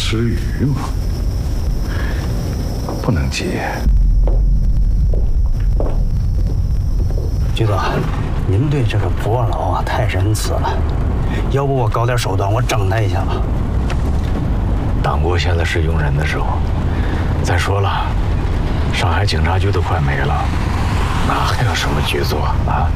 吃鱼嘛，不能急。 局座，您对这个伯老啊太仁慈了，要不我搞点手段，我整他一下吧。 党国现在是用人的时候。再说了，上海警察局都快没了，哪还有什么局座啊？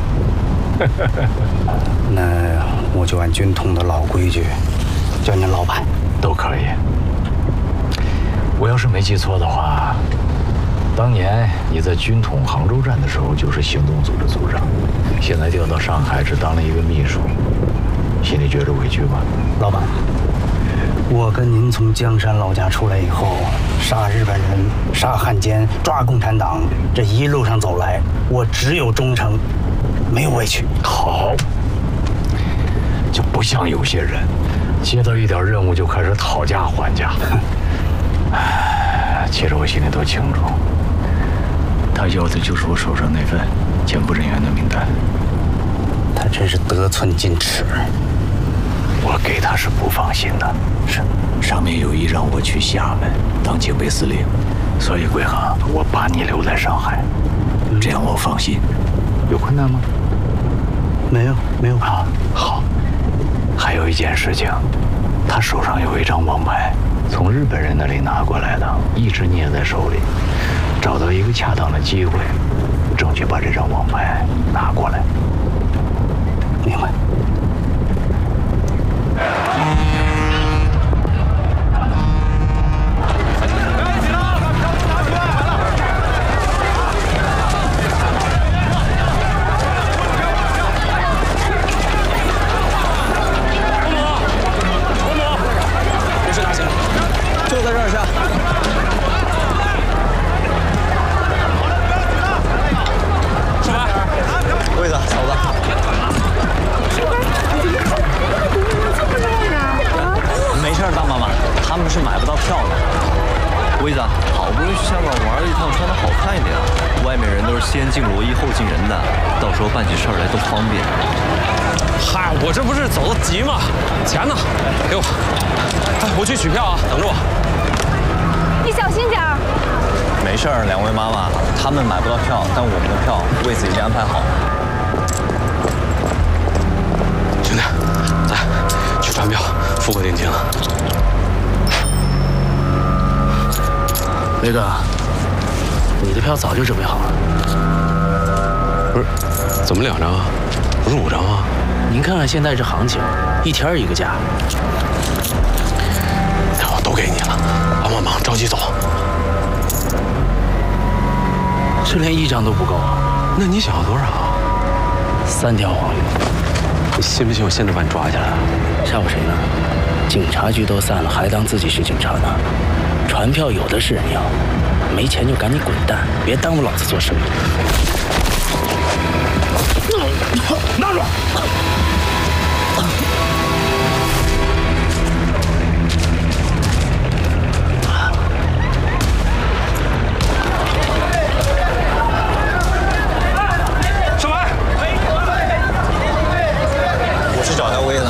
那我就按军统的老规矩，叫您老板。 都可以。我要是没记错的话，当年你在军统杭州站的时候就是行动组的组长，现在调到上海只当了一个秘书，心里觉着委屈吗？ 老板，我跟您从江山老家出来以后，杀日本人、杀汉奸、抓共产党，这一路上走来，我只有忠诚，没有委屈。 好，就不像有些人，接到一点任务就开始讨价还价。其实我心里都清楚，他要的就是我手上那份检捕人员的名单。 他真是得寸进尺。 我给他是不放心的，是上面有意让我去厦门当警备司令，所以贵航，我把你留在上海，这样我放心。有困难吗？ 没有啊。好，还有一件事情，他手上有一张王牌，从日本人那里拿过来的，一直捏在手里，找到一个恰当的机会，争取把这张王牌拿过来。 明白。 先进罗衣后进人的，到时候办起事儿来都方便。 嗨，我这不是走得急吗？钱呢？给我。哎，我去取票啊，等着我。 你小心点儿。 没事儿，两位妈妈，他们买不到票，但我们的票位子已经安排好了。 兄弟，来，去传票，付个定金了。 雷哥，你的票早就准备好了。 不是，怎么2张啊？不是5张啊？ 您看看现在这行情，一天一个价。 那我都给你了，帮忙，着急走。 这连1张都不够啊！ 那你想要多少 ？3条黄鱼。 你信不信我现在把你抓起来？ 吓唬谁呢？警察局都散了，还当自己是警察呢？传票有的是人要，没钱就赶紧滚蛋，别耽误老子做生意。 拿住！ 上来！ 我去找条威子。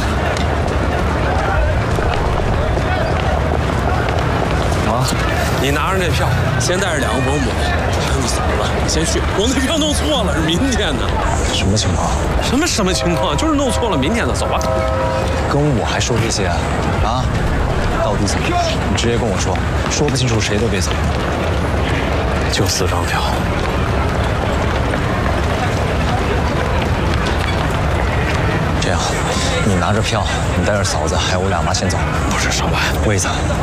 啊，你拿着这票，先带着2个保姆，还有你嫂子，你先去。我那票弄错了，是明天的。 什么情况？ 什么情况？就是弄错了，明天的，走吧。 跟我还说这些啊？啊？到底怎么样？你直接跟我说，说不清楚谁都别走。 就4张票。 这样，你拿着票，你带着嫂子还有我俩妈先走。 不是，少白， 威子，